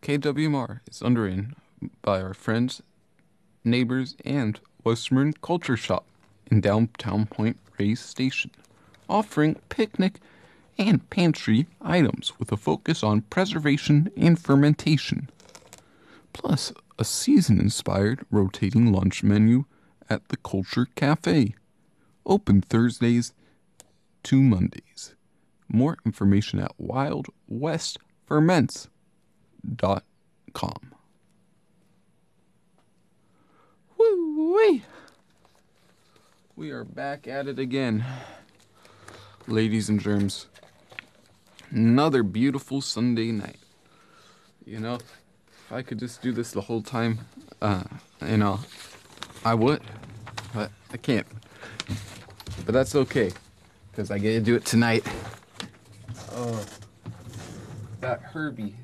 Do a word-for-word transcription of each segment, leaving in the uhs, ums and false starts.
K W M R is underwritten by our friends, neighbors, and Western Culture Shop in downtown Point Reyes Station, offering picnic and pantry items with a focus on preservation and fermentation. Plus, a season-inspired rotating lunch menu at the Culture Cafe, open Thursdays to Mondays. More information at wild west ferments dot com. Woo-wee! We are back at it again, ladies and germs. Another beautiful Sunday night. You know, if I could just do this the whole time, uh, you know, I would, but I can't. But that's okay, because I get to do it tonight. Oh, that Herbie.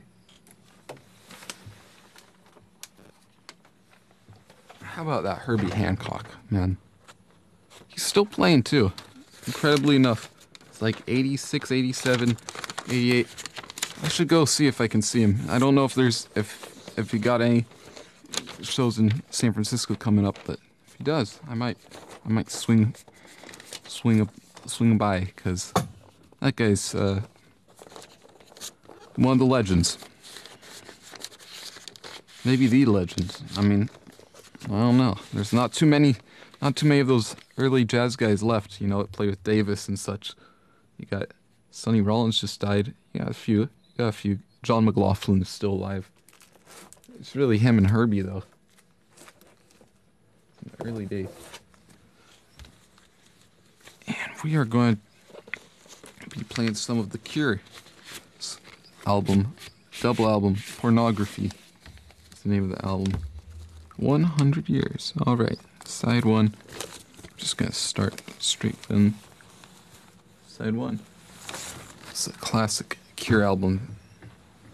How about that Herbie Hancock, man? He's still playing, too. Incredibly enough. It's like eighty-six, eighty-seven, eighty-eight. I should go see if I can see him. I don't know if there's, if, if he got any shows in San Francisco coming up, but if he does, I might, I might swing, swing, swing by, because that guy's, uh, one of the legends. Maybe the legend. I mean, I don't know. There's not too many, not too many of those early jazz guys left, you know, that play with Davis and such. You got Sonny Rollins just died. You got a few. You got a few. John McLaughlin is still alive. It's really him and Herbie, though. In the early days. And we are going to be playing some of the Cure album, double album, Pornography. That's the name of the album. one hundred years. Alright, side one. I'm just going to start straight from side one. It's a classic Cure album.